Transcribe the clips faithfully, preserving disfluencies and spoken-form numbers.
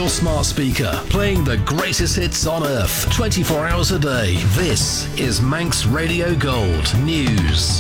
your smart speaker, playing the greatest hits on earth, twenty-four hours a day. This is Manx Radio Gold News.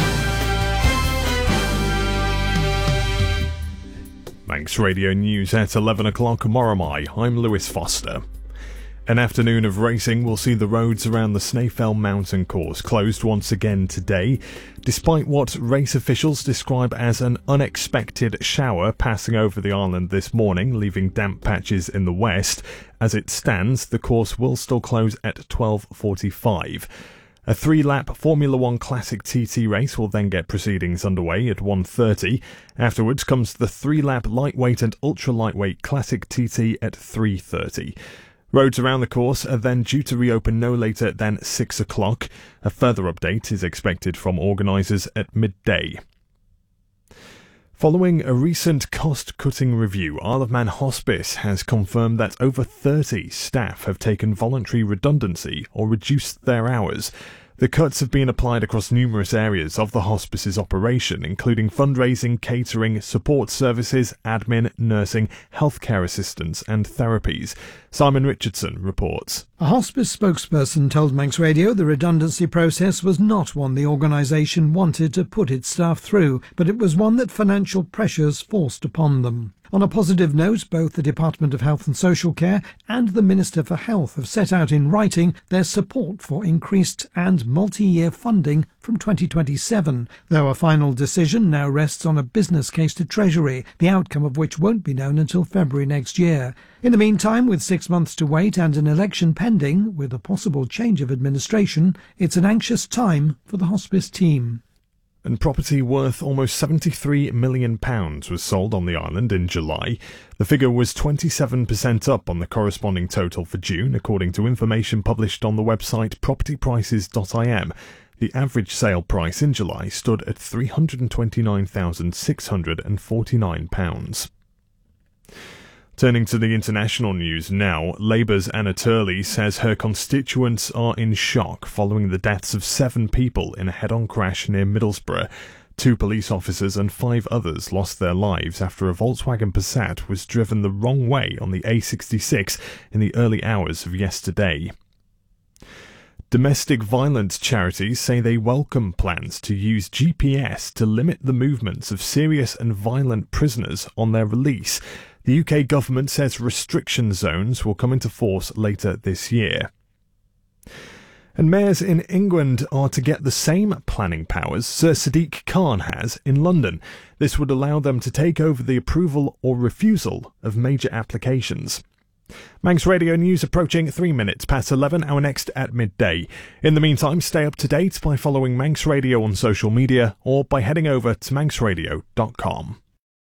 Manx Radio News at eleven o'clock Moromai. I'm Lewis Foster. An afternoon of racing will see the roads around the Snaefell Mountain Course closed once again today, despite what race officials describe as an unexpected shower passing over the island this morning, leaving damp patches in the west. As it stands, the course will still close at twelve forty-five. A three-lap Formula One Classic T T race will then get proceedings underway at one thirty. Afterwards comes the three-lap lightweight and ultra-lightweight Classic T T at three thirty. Roads around the course are then due to reopen no later than six o'clock. A further update is expected from organisers at midday. Following a recent cost-cutting review, Isle of Man Hospice has confirmed that over thirty staff have taken voluntary redundancy or reduced their hours. The cuts have been applied across numerous areas of the hospice's operation, including fundraising, catering, support services, admin, nursing, healthcare assistance and therapies. Simon Richardson reports. A hospice spokesperson told Manx Radio the redundancy process was not one the organisation wanted to put its staff through, but it was one that financial pressures forced upon them. On a positive note, both the Department of Health and Social Care and the Minister for Health have set out in writing their support for increased and multi-year funding from twenty twenty-seven, though a final decision now rests on a business case to Treasury, the outcome of which won't be known until February next year. In the meantime, with six months to wait and an election pending, with a possible change of administration, it's an anxious time for the hospice team. And property worth almost seventy-three million pounds was sold on the island in July. The figure was twenty-seven percent up on the corresponding total for June, according to information published on the website property prices dot I M. The average sale price in July stood at three hundred twenty-nine thousand six hundred forty-nine pounds. Turning to the international news now, Labour's Anna Turley says her constituents are in shock following the deaths of seven people in a head-on crash near Middlesbrough. Two police officers and five others lost their lives after a Volkswagen Passat was driven the wrong way on the A sixty-six in the early hours of yesterday. Domestic violence charities say they welcome plans to use G P S to limit the movements of serious and violent prisoners on their release. The U K government says restriction zones will come into force later this year. And mayors in England are to get the same planning powers Sir Sadiq Khan has in London. This would allow them to take over the approval or refusal of major applications. Manx Radio News approaching three minutes past eleven, our next at midday. In the meantime, stay up to date by following Manx Radio on social media or by heading over to manx radio dot com.